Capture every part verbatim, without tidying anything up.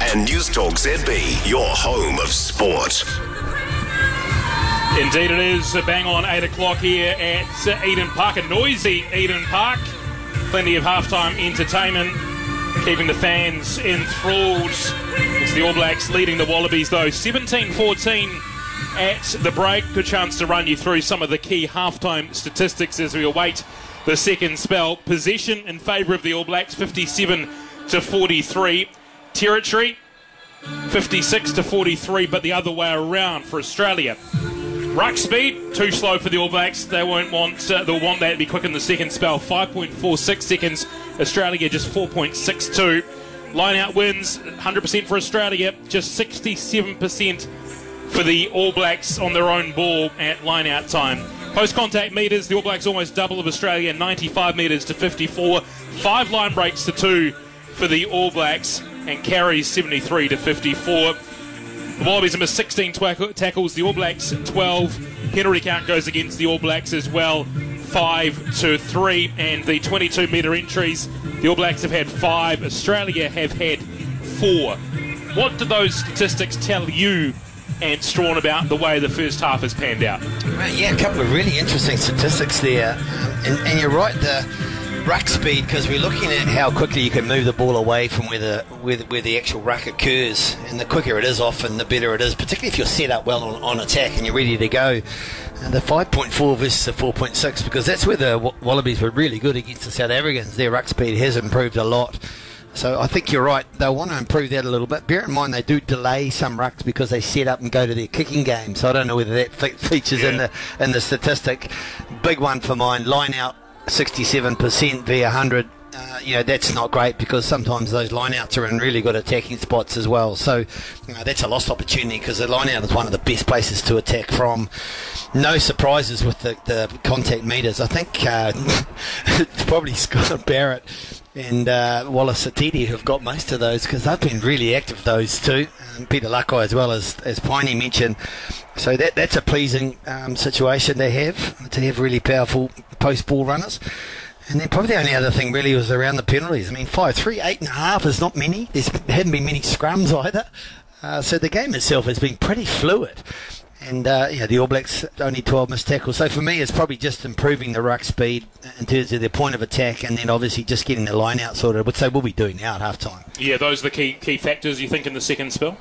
and News Talk Z B, your home of sport. Indeed it is. Bang on eight o'clock here at Eden Park. A noisy Eden Park. Plenty of halftime entertainment, keeping the fans enthralled. It's the All Blacks leading the Wallabies, though. seventeen fourteen at the break. Good chance to run you through some of the key halftime statistics as we await the second spell. Possession in favour of the All Blacks, fifty-seven to forty-three. Territory, fifty-six to forty-three, but the other way around for Australia. Ruck speed, too slow for the All Blacks. They won't want uh, they'll want that to be quick in the second spell. five point four six seconds. Australia just four point six two. Line out wins, one hundred percent for Australia, just sixty-seven percent for the All Blacks on their own ball at line out time. Post contact metres, the All Blacks almost double of Australia, ninety-five metres to fifty-four. Five line breaks to two for the All Blacks, and carries seventy-three to fifty-four. The Wallabies have missed sixteen twack- tackles, the All Blacks twelve. Penalty count goes against the All Blacks as well, five to three. And the twenty-two metre entries, the All Blacks have had five, Australia have had four. What do those statistics tell you, and Strawn, about the way the first half has panned out? Right, yeah, a couple of really interesting statistics there. Um, and, and you're right, the ruck speed, because we're looking at how quickly you can move the ball away from where the where the, where the actual ruck occurs, and the quicker it is often the better it is, particularly if you're set up well on, on attack and you're ready to go. And the five point four versus the four point six, because that's where the Wallabies were really good against the South Africans. Their ruck speed has improved a lot, so I think you're right, they'll want to improve that a little bit. Bear in mind they do delay some rucks because they set up and go to their kicking game, so I don't know whether that fe- features yeah. in the in the statistic. Big one for mine, line out sixty-seven percent v one hundred. Uh, you know, that's not great, because sometimes those lineouts are in really good attacking spots as well. So you know, that's a lost opportunity, because the lineout is one of the best places to attack from. No surprises with the, the contact meters. I think uh, it's probably Scott Barrett and uh, Wallace Atiti who've got most of those, because they've been really active, those two. Um, Peter Lakai as well, as as Piney mentioned. So that that's a pleasing um, situation they have, to have really powerful post-ball runners. And then probably the only other thing really was around the penalties. I mean, five, three, eight and a half is not many. There's hadn't been many scrums either. Uh, so the game itself has been pretty fluid. And uh, yeah, the All Blacks only twelve missed tackles. So for me, it's probably just improving the ruck speed in terms of their point of attack, and then obviously just getting the line out sorted, which they will be doing now at half time. Yeah, those are the key key factors, you think, in the second spell?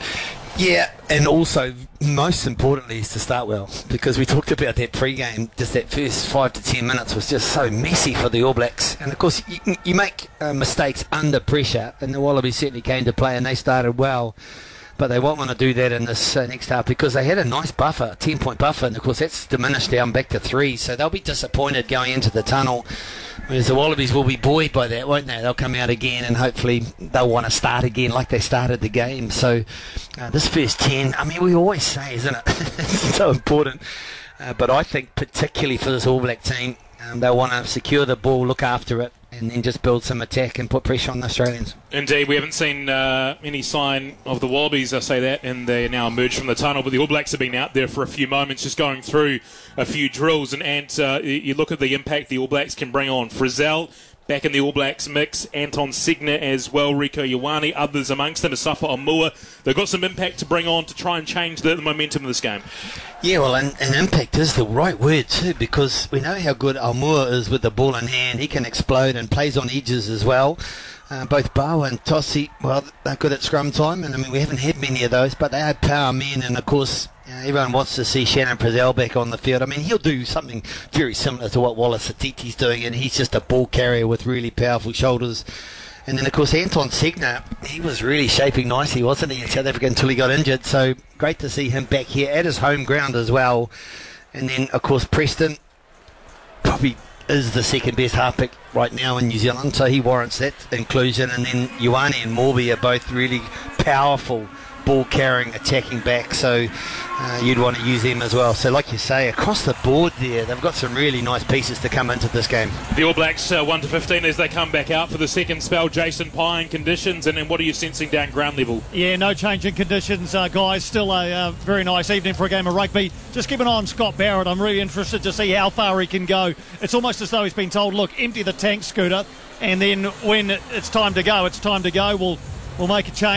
Yeah, and also, most importantly, is to start well, because we talked about that pre-game, just that first five to ten minutes was just so messy for the All Blacks. And of course, you, you make uh, mistakes under pressure, and the Wallabies certainly came to play, and they started well. But they won't want to do that in this uh, next half, because they had a nice buffer, ten-point buffer, and of course that's diminished down back to three, so they'll be disappointed going into the tunnel. Whereas the Wallabies will be buoyed by that, won't they? They'll come out again, and hopefully they'll want to start again like they started the game. So uh, this first ten, I mean, we always say, isn't it? It's so important. Uh, but I think particularly for this All Black team, um, they'll want to secure the ball, look after it, and then just build some attack and put pressure on the Australians. Indeed, we haven't seen uh, any sign of the Wallabies, I say that, and they now emerged from the tunnel, but the All Blacks have been out there for a few moments, just going through a few drills, and, and uh, you look at the impact the All Blacks can bring on. Frizzell back in the All Blacks mix, Anton Segner as well, Rieko Ioane, others amongst them, Asafa Omua. They've got some impact to bring on to try and change the, the momentum of this game. Yeah, well, and, and impact is the right word too, because we know how good Omua is with the ball in hand. He can explode and plays on edges as well. Uh, both Bao and Tossi, well, they're good at scrum time, and I mean, we haven't had many of those, but they are power men, and of course, you know, everyone wants to see Shannon Frizzell back on the field. I mean, he'll do something very similar to what Wallace Atiti's doing, and he's just a ball carrier with really powerful shoulders. And then, of course, Anton Segner, he was really shaping nicely, wasn't he, in South Africa until he got injured. So great to see him back here at his home ground as well. And then, of course, Preston probably is the second best halfback right now in New Zealand, so he warrants that inclusion. And then Ioane and Morby are both really powerful ball-carrying, attacking back, so uh, you'd want to use them as well. So like you say, across the board there, they've got some really nice pieces to come into this game. The All Blacks uh, one to fifteen as they come back out for the second spell. Jason Pine, conditions, and then what are you sensing down ground level? Yeah, no change in conditions, uh, guys. Still a uh, very nice evening for a game of rugby. Just keep an eye on Scott Barrett. I'm really interested to see how far he can go. It's almost as though he's been told, look, empty the tank, Scooter, and then when it's time to go, it's time to go. We'll, we'll make a change.